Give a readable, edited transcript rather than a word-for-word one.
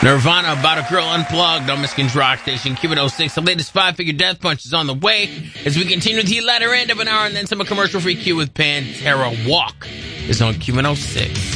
Nirvana, About a Girl Unplugged on Michigan's Rock Station, Q106. The latest 5-figure death punch is on the way as we continue to the latter end of an hour and then some commercial-free Q with Pantera Walk is on Q106.